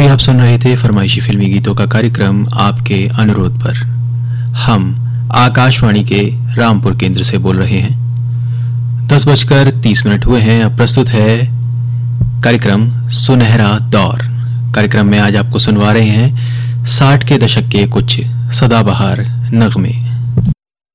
आप सुन रहे थे फरमाइशी फिल्मी गीतों का कार्यक्रम आपके अनुरोध पर। हम आकाशवाणी के रामपुर केंद्र से बोल रहे हैं। 10:30 हुए हैं। अब प्रस्तुत है कार्यक्रम सुनहरा दौर। कार्यक्रम में आज आपको सुनवा रहे हैं 60 के दशक के कुछ सदाबहार नगमे।